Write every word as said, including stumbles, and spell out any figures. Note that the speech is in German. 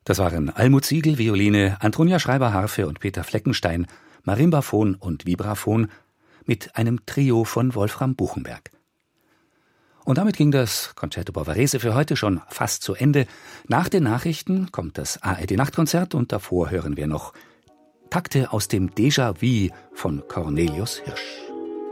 Das waren Almut Siegel, Violine, Antonia Schreiber, Harfe und Peter Fleckenstein, Marimbaphon und Vibraphon mit einem Trio von Wolfram Buchenberg. Und damit ging das Concerto Bavarese für heute schon fast zu Ende. Nach den Nachrichten kommt das A R D-Nachtkonzert und davor hören wir noch Takte aus dem Déjà-vu von Cornelius Hirsch.